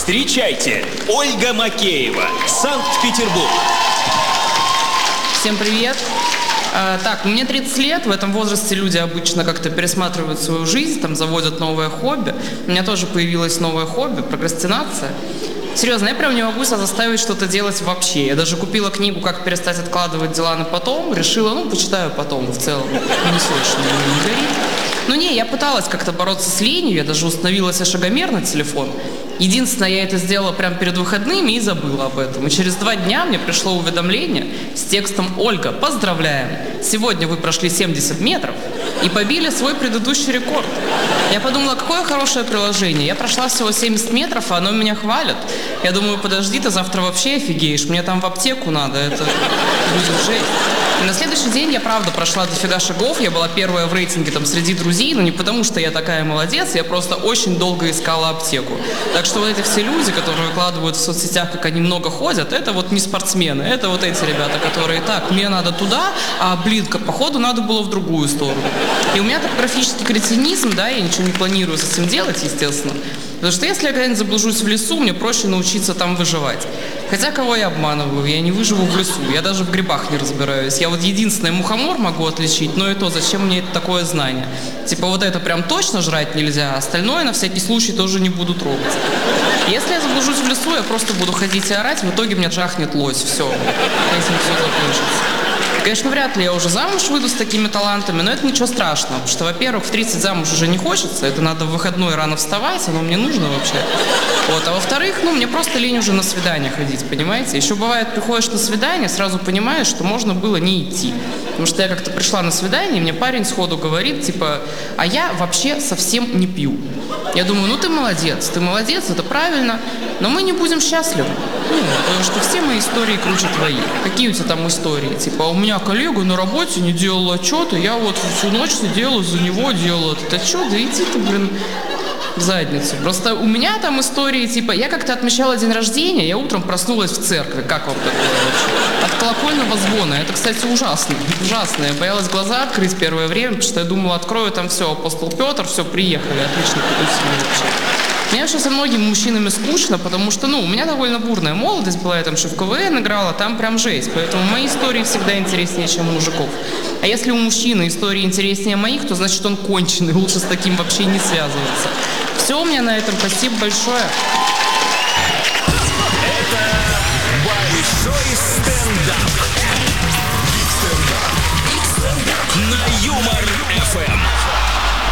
Встречайте, Ольга Макеева, Санкт-Петербург. Всем привет. Так, мне 30 лет, в этом возрасте люди обычно как-то пересматривают свою жизнь, там заводят новое хобби. У меня тоже появилось новое хобби – прокрастинация. Серьезно, я прям не могу себя заставить что-то делать вообще. Я даже купила книгу «Как перестать откладывать дела на потом», решила, почитаю потом, в целом, не срочно, не горит. Но не, я пыталась как-то бороться с ленью, я даже установила себе шагомер на телефон. Единственное, я это сделала прямо перед выходными и забыла об этом. И через 2 дня мне пришло уведомление с текстом: «Ольга, поздравляем! Сегодня вы прошли 70 метров и побили свой предыдущий рекорд». Я подумала, какое хорошее приложение. Я прошла всего 70 метров, а оно меня хвалит. Я думаю, подожди, ты завтра вообще офигеешь, мне там в аптеку надо, это будет жесть. И на следующий день я, правда, прошла дофига шагов, я была первая в рейтинге там среди друзей, но не потому, что я такая молодец, я просто очень долго искала аптеку. Так что вот эти все люди, которые выкладывают в соцсетях, как они много ходят, это вот не спортсмены, это вот эти ребята, которые: так, мне надо туда, а походу надо было в другую сторону. И у меня топографический кретинизм, да, я ничего не планирую с этим делать, естественно. Потому что если я когда-нибудь заблужусь в лесу, мне проще научиться там выживать. Хотя кого я обманываю? Я не выживу в лесу, я даже в грибах не разбираюсь. Я вот единственное мухомор могу отличить, но и то, зачем мне это такое знание? Типа вот это прям точно жрать нельзя, а остальное на всякий случай тоже не буду трогать. Если я заблужусь в лесу, я просто буду ходить и орать, в итоге меня трахнет лось, все. Этим все закончится. Конечно, вряд ли я уже замуж выйду с такими талантами, но это ничего страшного, потому что, во-первых, в 30 замуж уже не хочется, это надо в выходной рано вставать, оно мне нужно вообще. Вот, а во-вторых, мне просто лень уже на свидание ходить, понимаете? Еще бывает, приходишь на свидание, сразу понимаешь, что можно было не идти. Потому что я как-то пришла на свидание, и мне парень сходу говорит, типа: а я вообще совсем не пью. Я думаю, ты молодец, это правильно, но мы не будем счастливы. Потому что все мои истории круче твоих. Какие у тебя там истории? Типа: у меня коллега на работе не делал отчеты, я вот всю ночь сидела, за него делала этот отчет, да иди ты, в задницу. Просто у меня там истории, типа, я как-то отмечала день рождения, я утром проснулась в церкви. Как вам такое вообще? От колокольного звона. Это, кстати, ужасно. Ужасно. Я боялась глаза открыть первое время, потому что я думала, открою там все, апостол Петр, все, приехали, отлично потусили вообще. Мне вообще со многими мужчинами скучно, потому что, у меня довольно бурная молодость была, я там еще в КВН играла, там прям жесть. Поэтому мои истории всегда интереснее, чем у мужиков. А если у мужчины истории интереснее моих, то значит он конченый, лучше с таким вообще не связываться. Все у меня на этом, спасибо большое. Это большой стендап. На Юмор ФМ.